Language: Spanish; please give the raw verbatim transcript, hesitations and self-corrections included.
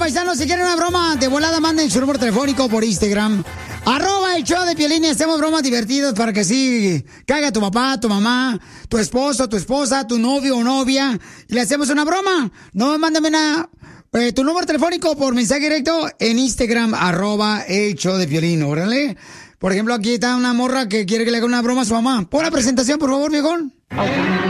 paisanos, si quieren una broma de volada, manden su número telefónico por Instagram. Arroba el show de Piolín y hacemos bromas divertidas para que sí caiga tu papá, tu mamá, tu esposo, tu esposa, tu novio o novia. Y le hacemos una broma. No, mándame una, eh, tu número telefónico por mensaje directo en Instagram, arroba el show de Piolín, órale. Por ejemplo, aquí está una morra que quiere que le haga una broma a su mamá. Pon la presentación, por favor, viejón.